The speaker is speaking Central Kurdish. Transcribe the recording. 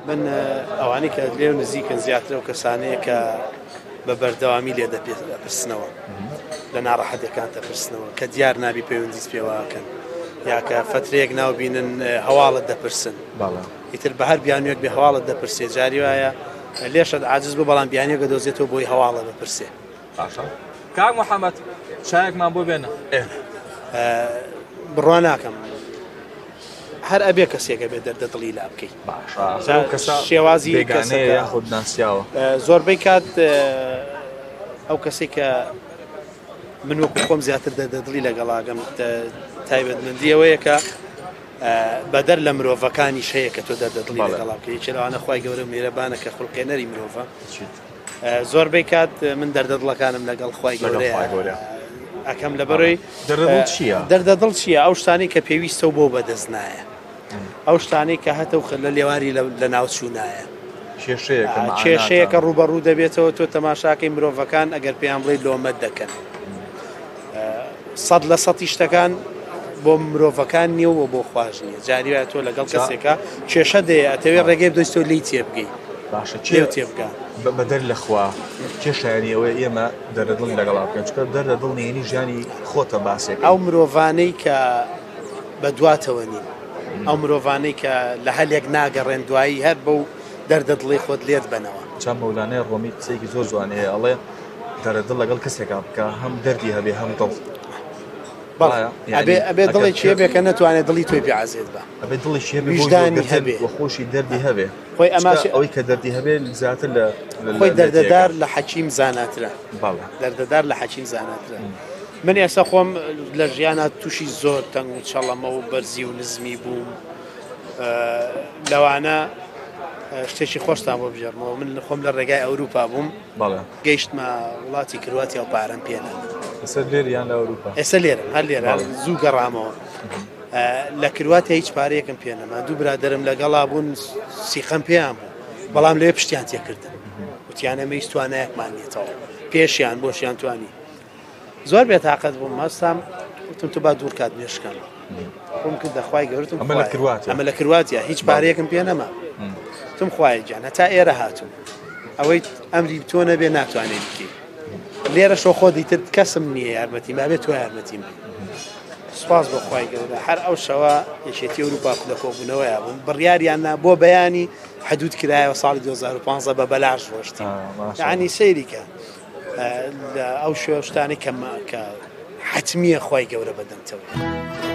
من ئەوانەی کە لێو نزیکن زیاتر ئەو کەسانەیە کە بە بەردەوامی لێ دەپرسنەوە لە ناڕەحەتەکان دەپرسنەوە کە دیار نابی پەیوەندیت پێواکەن یا کە فترەیەک ناوبینن هەواڵت دەپرسن ئیتر بە هەر بیانوێک بێ هەواڵت دەپرسێ جاری وایە لێشت عاجز بوو بەڵام بیانیێک دەدۆزێتەوە بۆی هەواڵە بپرسێ. کاک محەممەد چایەکمان بۆ بێنە بڕوا ناکەم هەر ئەبێ کەسێکە بێ دەردەدڵی لا بکەیت شێوازی خودناسیاوە زۆربەی کات ئەو کەسێک کە من وەکو خۆم زیاتر دەردەدڵی لەگەڵاگەم تایبەتمەندی ئەوەیە کە بەدەر لە مرۆڤەکانی شەیە کە تۆ دەردەدڵی لەگەڵا بکەیت لەوانە خی گەورە میرەبانە کە خوڵقێنەری مرۆڤە زۆربەی کات من دەردەدڵەکانم لەگەڵ خی گەورەیە ئەەکەم لەبەرەوەی دەردەدڵ چییە ئەو شتانی کە پێویستە و بۆ بەدەست نایە ئەو شتانی کە هەتەو لە لێواری لە ناوچوو نایە کێشەیە کە ڕوبەڕوو دەبێتەوە تۆ تەماشاکەی مرۆڤەکان ئەگەر پێیان بڵێ لۆمەت دەکەن 100% شتەکان بۆ مرۆڤەکان نییە و بۆ خواش نییە جاری وایە تۆ لەگەڵ کەسێکە کێشە دەیە ئەتەوێت ڕێگەی بدۆیت تۆ لی تێ بگەیت باشە تێبگە بەدەر لەخوا کێشایانی ئەوەی ئێمە دەردەدڵی لەگەڵا بکەن چکە دەردەدڵنیێنی ژیانی خۆتە باسێک ئەو مرۆڤانەی کە بە دواتەوە نین ئەو مرۆڤانەی کە لە هەلێک ناگەڕێن دوایی هەر بەو دەردەدڵی خۆت لێت بنەوە چەند مەولانەی ڕۆمی قسەیەکی زۆر جوانەیە ئەڵێ دەردەدڵ لەگەڵ کەسێکا بکە هەم دەردی هەبێ هەم دڵ ئەبێ دڵی چێ بێ کە نەتوانێت دڵی توی پێعازێت بە ئەبێ دڵی شێ وجدانی هەبێ خۆشی دەردی هەبێ خۆی ئەماش ئەوەی کە دەردی هەبێ زیاتر لە خۆی دەردەدار لە حەکیم زاناترە دەردەدار لە حەکیم زاناترە من ئێستا خۆم لە ژیانە تووشی زۆر تەنگ و چەڵەمە و بەرزی و نزمی بووم لەوانە شتێکی خۆشتان بۆ بژێڕمەوە من خۆم لە ڕێگای ئەوروپا بووم گەیشتمە وڵاتی کرواتیا و پارەم پێنە ئێستا لێرە هەر لێرە زوو گەڕامەوە لە کرواتیا هیچ پارەیەکم پێنەما دوو برادرم لەگەڵا بوون سیخەم پێیان بوو بەڵام لێ پشتیان تێکردن وتیانە مەیستوانایەکمان نێتەوە پێشیان بۆشیان توانی زۆر بێتاقەت بووم مەستام وتم تو با دوور کات نوێشکەم خۆم کرد دەخوای گەورتم ئەمە لە کرواتیا هیچ پارەیەکم پێ نەما تم خوای جان هەتا ئێرە هاتووم ئەوەی ئەمری تۆ نەبێ ناتوانێت بکەیت لێرە شۆ خۆ دیتر کەسم نییە یارمەتی مابێت تۆ یارمەتیم سوپاس بۆ خوای گەورە هەر ئەو شەوە یەکێتی ئەوروپا لە کۆبوونەوەیە بوون بڕیاریان بۆ بەیانی حدود کرایەوە ساڵی 2015 بە بەلاش ڕۆشتی یعنی سەیریکە ئەو شتانی کە حتمیە خوای گەورە بەدەمتەوە